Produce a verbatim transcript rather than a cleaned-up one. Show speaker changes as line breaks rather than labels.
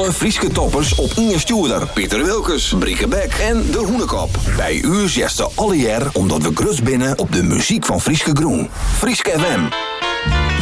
Alle Frieske toppers op Inge Stuurder, Pieter Wilkes, Brieke Beck en De Hoenekop. Bij u zesten alle jaar omdat we grut binnen op de muziek van Frieske Groen. Frieske F M.